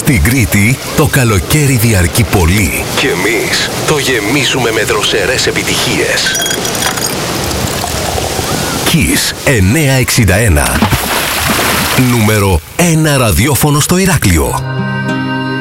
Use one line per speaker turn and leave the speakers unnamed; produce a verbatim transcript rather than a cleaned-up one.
Στην Κρήτη το καλοκαίρι διαρκεί πολύ και εμείς το γεμίζουμε με δροσερές επιτυχίες. Kiss εννιακόσια εξήντα ένα. Νούμερο ένα ραδιόφωνο στο Ηράκλειο.